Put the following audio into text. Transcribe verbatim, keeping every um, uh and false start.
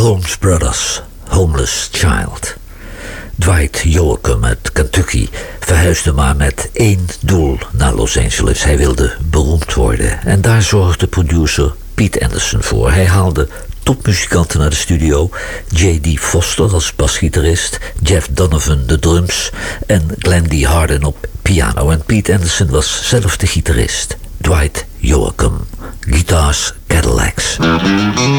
Holmes Brothers, Homeless Child. Dwight Yoakam uit Kentucky verhuisde maar met één doel naar Los Angeles. Hij wilde beroemd worden. En daar zorgde producer Pete Anderson voor. Hij haalde topmuzikanten naar de studio. J D Foster als basgitarist, Jeff Donovan de drums en Glenn D. Harden op piano. En Pete Anderson was zelf de gitarist. Dwight Yoakam, Guitars Cadillacs.